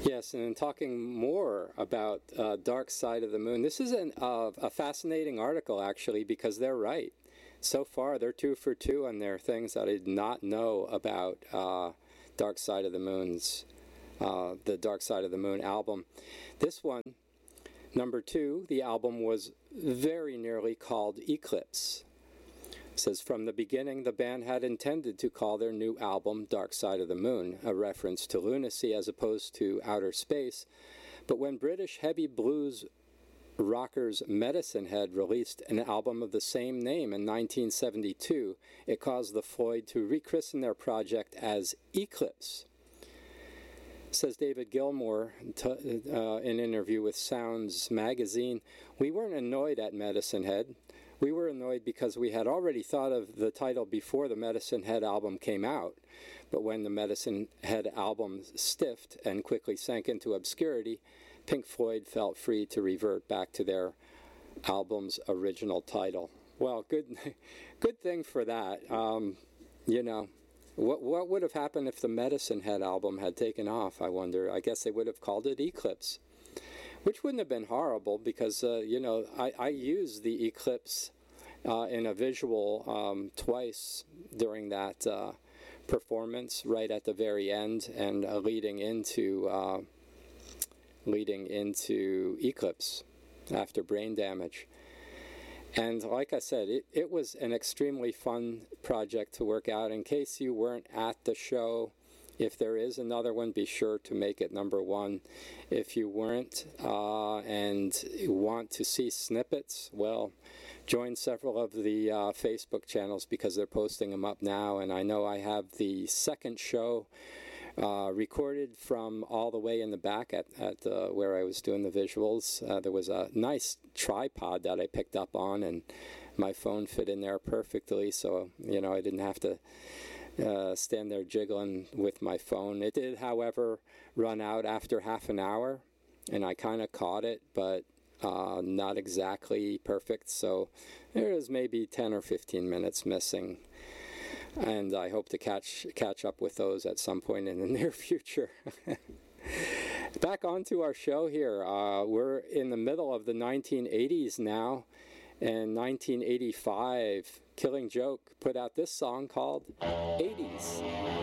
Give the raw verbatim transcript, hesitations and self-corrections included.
Yes, and in talking more about uh, Dark Side of the Moon, this is an, uh, a fascinating article, actually, because they're right. So far, they're two for two on their things that I did not know about uh, Dark Side of the Moon's, uh, the Dark Side of the Moon album. This one, number two, the album was very nearly called Eclipse. It says, from the beginning, the band had intended to call their new album Dark Side of the Moon, a reference to lunacy as opposed to outer space. But when British heavy blues rockers Medicine Head released an album of the same name in nineteen seventy-two, it caused the Floyd to rechristen their project as Eclipse. Says David Gilmour t- uh, in an interview with Sounds magazine, we weren't annoyed at Medicine Head. We were annoyed because we had already thought of the title before the Medicine Head album came out. But when the Medicine Head album stiffed and quickly sank into obscurity, Pink Floyd felt free to revert back to their album's original title. Well, good good thing for that. Um, you know, what, what would have happened if the Medicine Head album had taken off, I wonder? I guess they would have called it Eclipse. Which wouldn't have been horrible because, uh, you know, I, I used the Eclipse uh, in a visual um, twice during that uh, performance, right at the very end, and uh, leading into uh, leading into Eclipse after Brain Damage. And like I said, it, it was an extremely fun project to work out. In case you weren't at the show, if there is another one, be sure to make it number one. If you weren't uh, and want to see snippets, well, join several of the uh, Facebook channels because they're posting them up now. And I know I have the second show uh, recorded from all the way in the back at, at uh, where I was doing the visuals. Uh, there was a nice tripod that I picked up on, and my phone fit in there perfectly. So, you know, I didn't have to Uh, stand there jiggling with my phone. It did, however, run out after half an hour, and I kind of caught it, but uh, not exactly perfect, so there is maybe ten or fifteen minutes missing, and I hope to catch catch up with those at some point in the near future. Back onto our show here. Uh, we're in the middle of the nineteen eighties now. In nineteen eighty-five, Killing Joke put out this song called eighties.